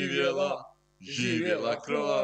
Živjela, živjela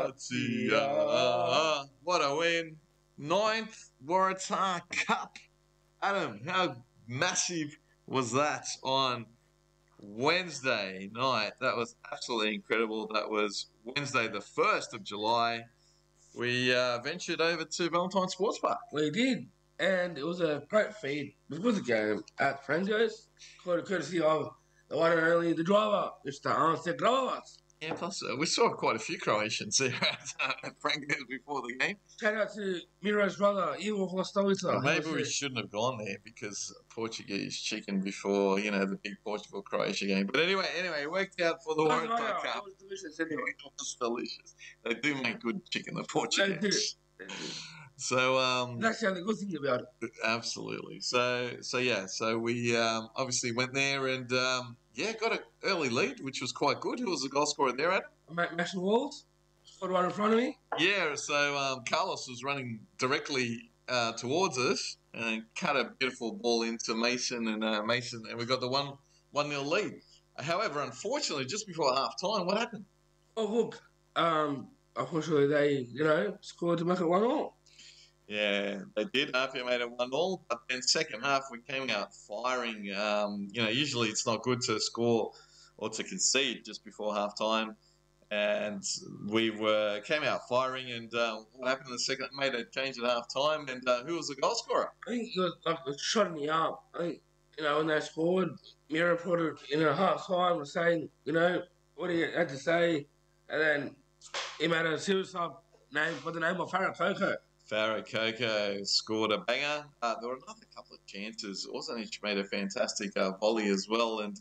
Croatia. What a win. Ninth Waratah Cup. Adam, how massive was that on Wednesday night? That was absolutely incredible. That was Wednesday, the 1st of July. We ventured over to Valentine Sports Park. We did, and it was a great feed. It was a game at Franco's, courtesy of the one and only the driver, Mr. Ante Gravas. Yeah, plus we saw quite a few Croatians there at Franco's before the game. Shout out to Miro's brother, Ivo Vlastovica. Well, maybe we shouldn't have gone there because Portuguese chicken before, the big Portugal-Croatia game. But anyway, it worked out for the Waratah Cup. It was delicious anyway. It was delicious. They do make good chicken, the Portuguese. They do. So that's the only good thing about it. Absolutely. So we obviously went there and got an early lead, which was quite good. Who was the goal scorer there, Adam? Mason Walls, scored right in front of me. Yeah. So Carlos was running directly towards us and cut a beautiful ball into Mason, and we got the 1-0 lead. However, unfortunately, just before half time, what happened? Oh look, unfortunately they scored to make it 1-1. Yeah, they did. Apia made it 1-0, but then second half we came out firing. Usually it's not good to score or to concede just before half time, and we came out firing. And what happened in the second? Made a change at half time, and who was the goal scorer? I think it was like a shot in the arm. I think when they scored, Mira put it in a half time, was saying what he had to say, and then he made a suicide name by the name of Farah Coco. Farah Coco scored a banger. There were another couple of chances. Wasn't he? Made a fantastic volley as well. And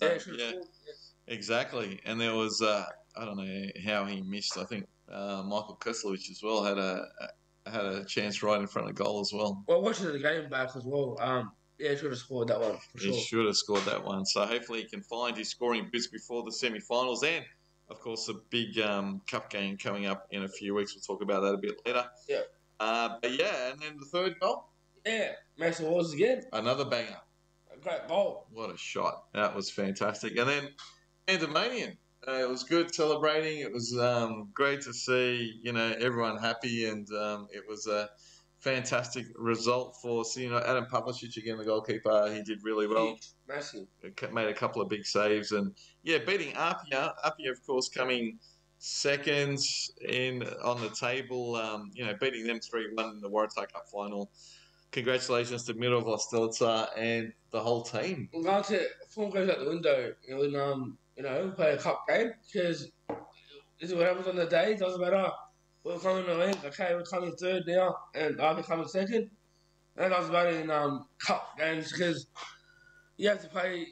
exactly. And there was I don't know how he missed. I think Michael Keslovich as well had a chance right in front of goal as well. Well, watching the game back as well. He should have scored that one for sure. He should have scored that one. So hopefully he can find his scoring boots before the semi-finals. And of course, the big cup game coming up in a few weeks. We'll talk about that a bit later. Yeah. And then the third goal. Yeah, Mason Walls again. Another banger. A great goal. What a shot. That was fantastic. And then Pandemonium. It was good celebrating. It was great to see, everyone happy. And it was a fantastic result for Adam Pavlicic, again, the goalkeeper. He did really well. Massive. Made a couple of big saves. And, beating Apia. Apia, of course, coming second on the table, beating them 3-1 in the Waratah Cup final. Congratulations to Miro Vlastelica and the whole team. I'm going to form goes out the window when play a cup game, because this is what happens on the day. It doesn't matter. We're coming in the league. Okay, we're coming third now, and I'll be coming second. That doesn't matter in cup games, because you have to play.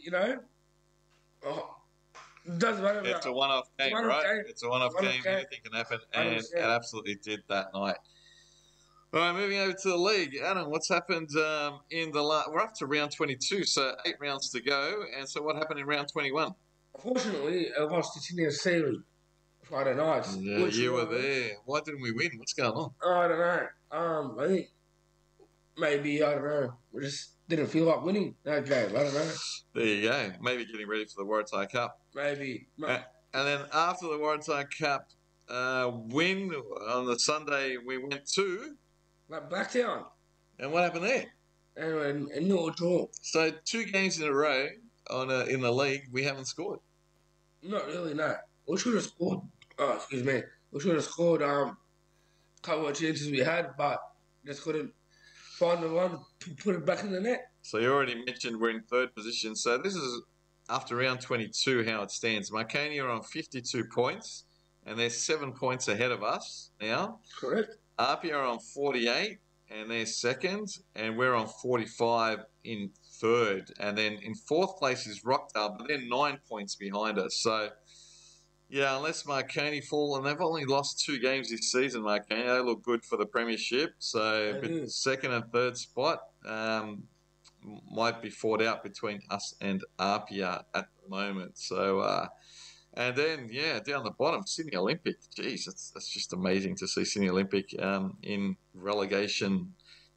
It doesn't matter. It's a one-off game, right? It's a one-off game. Anything can happen, and it absolutely did that night. All right, moving over to the league. Adam, what's happened in the we're up to round 22, so 8 rounds to go. And so what happened in round 21? Unfortunately, I lost to Sydney Sealy Friday night. Yeah, you were there. Why didn't we win? What's going on? I don't know. I think maybe, I don't know, we just didn't feel like winning that game. I don't know. There you go. Maybe getting ready for the Waratah Cup. Maybe. And then after the Waratah Cup win on the Sunday, we went to Blacktown. And what happened there? And no draw. So 2 games in a row in the league, we haven't scored. Not really, no. We should have scored. Oh, excuse me. We should have scored a couple of chances we had, but just couldn't find the one to put it back in the net. So you already mentioned we're in 3rd position. So this is after round 22 how it stands. Marconi are on 52 points, and they're 7 points ahead of us now. Correct. Apia are on 48, and they're second, and we're on 45 in 3rd. And then in 4th place is Rockdale, but they're 9 points behind us. So, yeah, unless Marconi fall, and they've only lost 2 games this season, Marconi, they look good for the premiership. So, but 2nd and 3rd spot might be fought out between us and Apia at the moment. So, and then, down the bottom, Sydney Olympic. Jeez, that's just amazing to see Sydney Olympic in relegation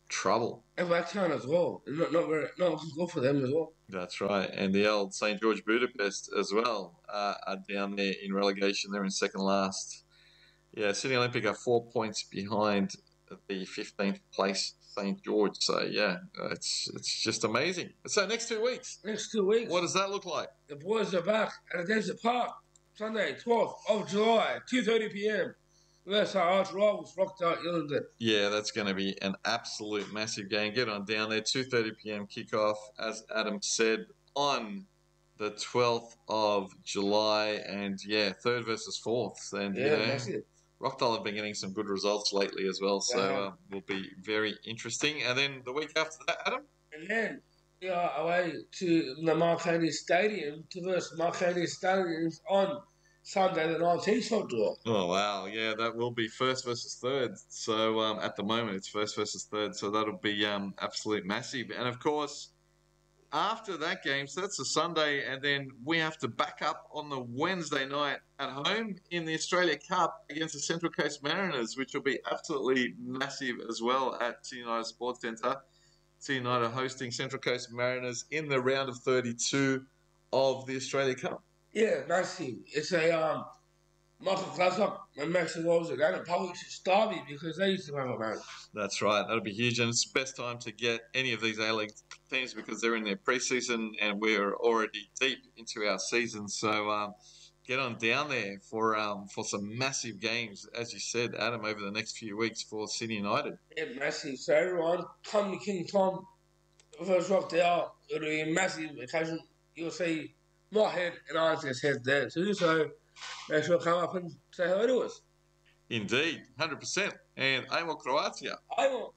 trouble. And Blacktown as well. Not very, not good for them as well. That's right. And the old St. George Budapest as well are down there in relegation. They're in second last. Yeah, Sydney Olympic are 4 points behind the 15th place St. George. So, yeah, it's just amazing. So, next 2 weeks. Next 2 weeks. What does that look like? The boys are back at the Desert Park. Sunday, 12th of July, 2:30 p.m. versus our arch rivals, Rockdale Illingdon. Yeah, that's going to be an absolute massive game. Get on down there, 2:30 p.m. kickoff, as Adam said, on the 12th of July. And, yeah, third versus fourth. And, Yeah, massive. Rockdale have been getting some good results lately as well, so will be very interesting. And then the week after that, Adam? And then we are away to the Marconi Stadium to versus Marconi Stadiums on Sunday the 19th of July. Oh, wow. Yeah, that will be first versus third. So at the moment, it's first versus third, so that'll be absolute massive. And, of course, after that game, so that's a Sunday, and then we have to back up on the Wednesday night at home in the Australia Cup against the Central Coast Mariners, which will be absolutely massive as well at Sydney United Sports Centre. Sydney United hosting Central Coast Mariners in the round of 32 of the Australia Cup. Yeah, massive. It's a Michael Glasgow and Maxi Walls are going to publish his derby because they used to have a man. That's right. That'll be huge, and it's the best time to get any of these A-League teams because they're in their pre-season and we're already deep into our season. So get on down there for some massive games, as you said, Adam, over the next few weeks for Sydney United. Yeah, massive. So everyone, come to King Tom versus Rockdale. It'll be a massive occasion. You'll see my head and Isaac's head there too. So make sure to come up and say hello to us. Indeed, 100%. And Ajmo Croatia. Ajmo.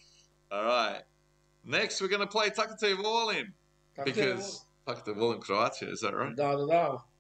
All right. Next, we're going to play Takate Volim. Because Takate Volim Croatia, is that right? Da.